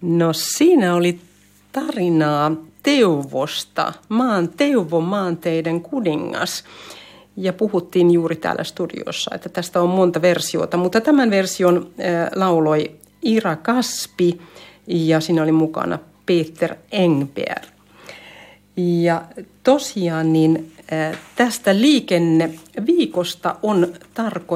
No siinä oli tarinaa Teuvosta, Teuvo maanteiden kuningas. Ja puhuttiin juuri täällä studiossa, että tästä on monta versiota, mutta tämän version lauloi Ira Kaspi ja siinä oli mukana Peter Engberg. Ja tosiaan niin tästä liikenneviikosta on tarkoitus